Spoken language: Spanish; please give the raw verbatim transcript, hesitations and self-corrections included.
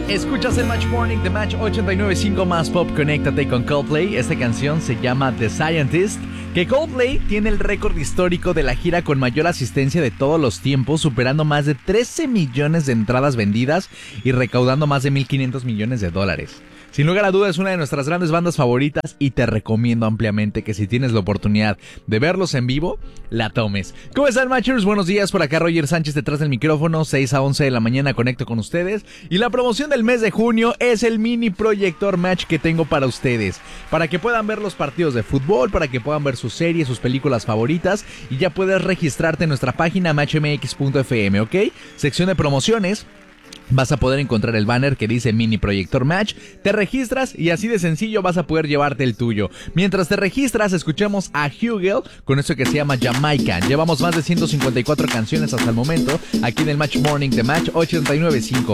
Escuchas el Match Morning de Match ochenta y nueve punto cinco más Pop. Conéctate con Coldplay. Esta canción se llama The Scientist. Que Coldplay tiene el récord histórico de la gira con mayor asistencia de todos los tiempos, superando más de trece millones de entradas vendidas y recaudando más de mil quinientos millones de dólares. Sin lugar a dudas es una de nuestras grandes bandas favoritas y te recomiendo ampliamente que si tienes la oportunidad de verlos en vivo, la tomes. ¿Cómo están, Matchers? Buenos días, por acá Roger Sánchez detrás del micrófono, seis a once de la mañana conecto con ustedes y la promoción del mes de junio es el mini proyector Match que tengo para ustedes, para que puedan ver los partidos de fútbol, para que puedan ver sus series, sus películas favoritas y ya puedes registrarte en nuestra página match m x punto f m, ¿ok? Sección de promociones. Vas a poder encontrar el banner que dice Mini Proyector Match, te registras y así de sencillo vas a poder llevarte el tuyo. Mientras te registras, escuchemos a Hugel con eso que se llama Jamaica. Llevamos más de ciento cincuenta y cuatro canciones hasta el momento aquí en el Match Morning de Match ochenta y nueve punto cinco.